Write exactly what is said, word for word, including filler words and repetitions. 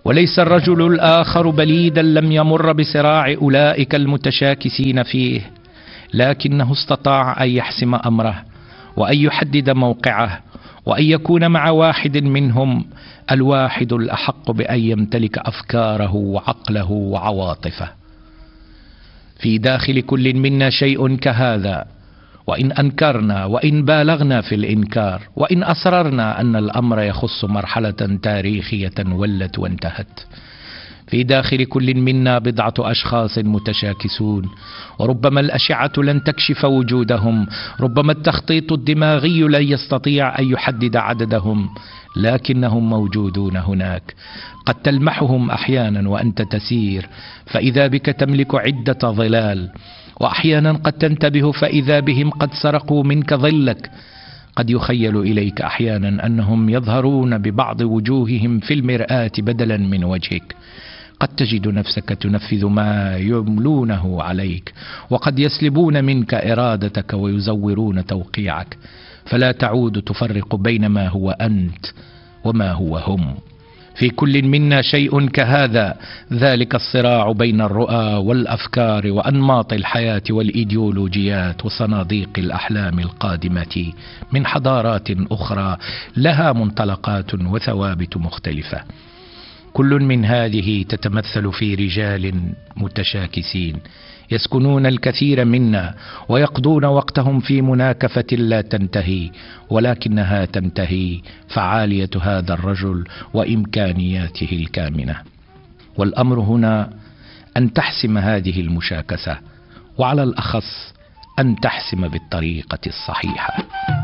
وليس الرجل الآخر بليدا لم يمر بصراع أولئك المتشاكسين فيه، لكنه استطاع أن يحسم أمره وأن يحدد موقعه وأن يكون مع واحد منهم، الواحد الأحق بأن يمتلك أفكاره وعقله وعواطفه. في داخل كل منا شيء كهذا، وإن أنكرنا وإن بالغنا في الإنكار وإن أصررنا أن الأمر يخص مرحلة تاريخية ولت وانتهت، في داخل كل منا بضعة أشخاص متشاكسون، وربما الأشعة لن تكشف وجودهم، ربما التخطيط الدماغي لن يستطيع أن يحدد عددهم، لكنهم موجودون هناك. قد تلمحهم أحيانا وأنت تسير فإذا بك تملك عدة ظلال، وأحيانا قد تنتبه فإذا بهم قد سرقوا منك ظلك. قد يخيل إليك أحيانا أنهم يظهرون ببعض وجوههم في المرآة بدلا من وجهك. قد تجد نفسك تنفذ ما يملونه عليك، وقد يسلبون منك إرادتك ويزورون توقيعك، فلا تعود تفرق بين ما هو أنت وما هو هم. في كل منا شيء كهذا، ذلك الصراع بين الرؤى والأفكار وأنماط الحياة والإيديولوجيات وصناديق الأحلام القادمة من حضارات أخرى لها منطلقات وثوابت مختلفة. كل من هذه تتمثل في رجال متشاكسين يسكنون الكثير منا ويقضون وقتهم في مناكفة لا تنتهي، ولكنها تنتهي فعالية هذا الرجل وإمكانياته الكامنة. والأمر هنا أن تحسم هذه المشاكسة، وعلى الأخص أن تحسم بالطريقة الصحيحة.